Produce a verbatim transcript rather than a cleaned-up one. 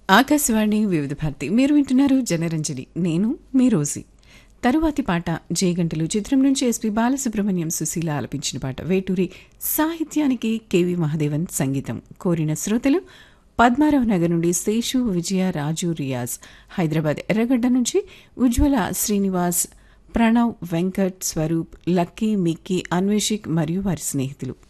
ఆకాశవాణి వివిధ భారతి మీరు వింటున్నారు జనరంజని. నేను మీ రోజీ. తరువాతి పాట జయగంటలు చిత్రం నుంచి ఎస్పి బాలసుబ్రహ్మణ్యం సుశీల ఆలపించిన పాట. వేటూరి సాహిత్యానికి కెవి మహాదేవన్ సంగీతం. కోరిన శ్రోతలు పద్మారావు నగర్ నుండి శేషు, విజయ, రాజు, రియాజ్. హైదరాబాద్ ఎర్రగడ్డ నుంచి ఉజ్వల, శ్రీనివాస్, ప్రణవ్, వెంకట్, స్వరూప్, లక్కీ, మిక్కీ, అన్వేషిక్ మరియు వారి స్నేహితులు.